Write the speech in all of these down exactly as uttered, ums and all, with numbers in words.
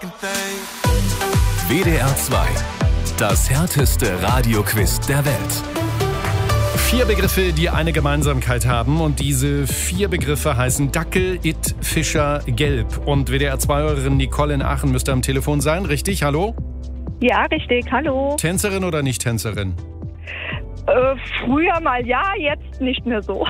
W D R zwei. Das härteste Radioquiz der Welt. Vier Begriffe, die eine Gemeinsamkeit haben. Und diese vier Begriffe heißen Dackel, It, Fischer, Gelb. Und W D R zwei-Hörerin Nicole in Aachen müsste am Telefon sein, richtig? Hallo? Ja, richtig. Hallo. Tänzerin oder nicht Tänzerin? Äh, früher mal ja, jetzt nicht mehr so.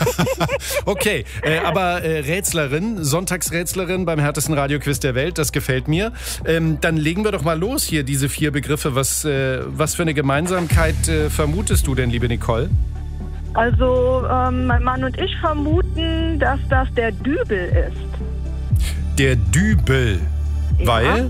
Okay, äh, aber äh, Rätslerin, Sonntagsrätslerin beim härtesten Radioquiz der Welt, das gefällt mir. Ähm, dann legen wir doch mal los hier, diese vier Begriffe. Was, äh, was für eine Gemeinsamkeit äh, vermutest du denn, liebe Nicole? Also, ähm, mein Mann und ich vermuten, dass das der Dübel ist. Der Dübel, Ja. weil?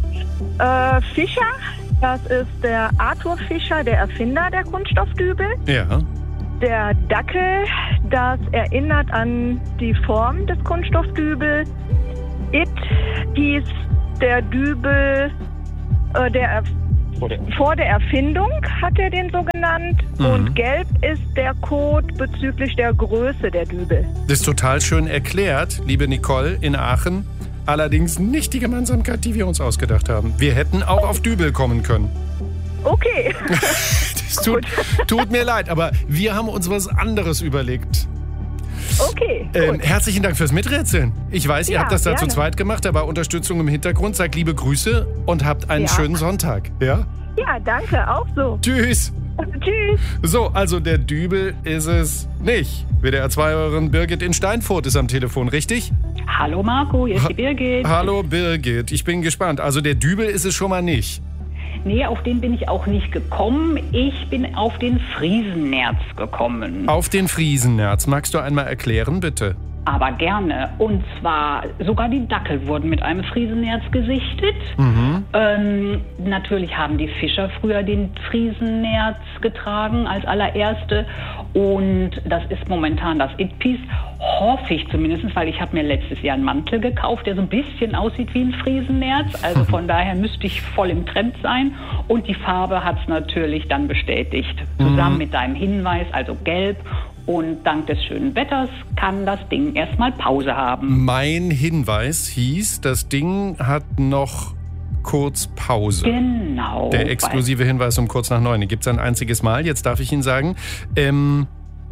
Äh, Fischer, das ist der Arthur Fischer, der Erfinder der Kunststoffdübel. Ja. Der Dackel, das erinnert an die Form des Kunststoffdübels. It hieß der Dübel, äh, der er, vor der Erfindung hat er den so genannt. Mhm. Und gelb ist der Code bezüglich der Größe der Dübel. Das ist total schön erklärt, liebe Nicole in Aachen. Allerdings nicht die Gemeinsamkeit, die wir uns ausgedacht haben. Wir hätten auch auf Dübel kommen können. Okay. Das tut, tut mir leid, aber wir haben uns was anderes überlegt. Okay, Ähm, gut. herzlichen Dank fürs Miträtseln. Ich weiß, ihr Ja, habt das da zu gerne. zweit gemacht, aber Unterstützung im Hintergrund. Sagt liebe Grüße und habt einen Ja. schönen Sonntag. Ja? Ja, danke, auch so. Tschüss. Tschüss. So, also der Dübel ist es nicht. W D R zwei-Hörerin Birgit in Steinfurt ist am Telefon, richtig? Hallo Marco, hier ist die Birgit. Hallo Birgit, ich bin gespannt. Also der Dübel ist es schon mal nicht. Nee, auf den bin ich auch nicht gekommen. Ich bin auf den Friesennerz gekommen. Auf den Friesennerz. Magst du einmal erklären, bitte? Aber gerne. Und zwar, sogar die Dackel wurden mit einem Friesennerz gesichtet. Mhm. Ähm, natürlich haben die Fischer früher den Friesennerz getragen als allererste. Und das ist momentan das It-Piece. Hoffe ich zumindest, weil ich habe mir letztes Jahr einen Mantel gekauft, der so ein bisschen aussieht wie ein Friesennerz. Also von daher müsste ich voll im Trend sein. Und die Farbe hat es natürlich dann bestätigt. Zusammen Mhm. mit deinem Hinweis, also gelb. Und dank des schönen Wetters kann das Ding erstmal Pause haben. Mein Hinweis hieß, das Ding hat noch kurz Pause. Genau. Der exklusive Hinweis um kurz nach neun. Den gibt es ein einziges Mal. Jetzt darf ich Ihnen sagen, ähm,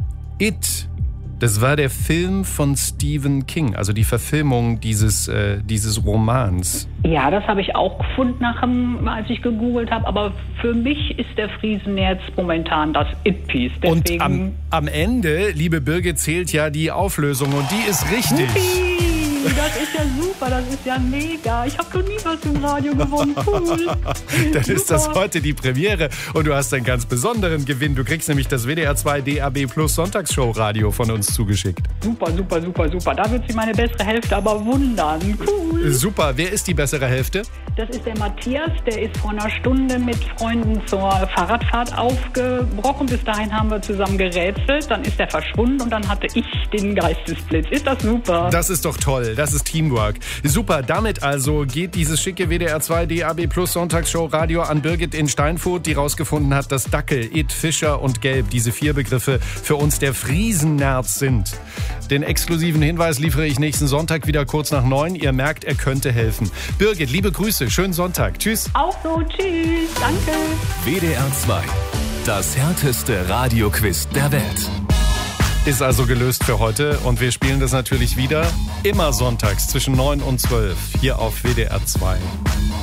It, das war der Film von Stephen King, also die Verfilmung dieses, äh, dieses Romans. Ja, das habe ich auch gefunden, nach dem, als ich gegoogelt habe. Aber für mich ist der Friesennerz momentan das It-Piece. Und Deswegen am, am Ende, liebe Birgit, zählt ja die Auflösung und die ist richtig. Wuppi, das ist ja super, das ist ja mega. Ich habe noch nie was im Radio gewonnen. Cool. Dann ist das Super. heute die Premiere und du hast einen ganz besonderen Gewinn. Du kriegst nämlich das W D R zwei D A B Plus Sonntagsshow-Radio von uns zugeschickt. Super, super, super, super. Da wird sich meine bessere Hälfte aber wundern. Cool. Super. Wer ist die bessere Hälfte? Das ist der Matthias, der ist vor einer Stunde mit Freunden zur Fahrradfahrt aufgebrochen. Bis dahin haben wir zusammen gerätselt, dann ist er verschwunden und dann hatte ich den Geistesblitz. Ist das super? Das ist doch toll. Das ist Teamwork. Super. Damit also geht dieses schicke W D R zwei D A B Plus Sonntagsshow Radio an Birgit in Steinfurt, die rausgefunden hat, dass Dackel, It, Fischer und Gelb, diese vier Begriffe, für uns der Friesennerz sind. Den exklusiven Hinweis liefere ich nächsten Sonntag wieder kurz nach neun. Ihr merkt, er könnte helfen. Birgit, liebe Grüße. Schönen Sonntag. Tschüss. Auch so, tschüss, danke. W D R zwei. Das härteste Radioquiz der Welt. Ist also gelöst für heute und wir spielen das natürlich wieder immer sonntags zwischen neun und zwölf hier auf W D R zwei.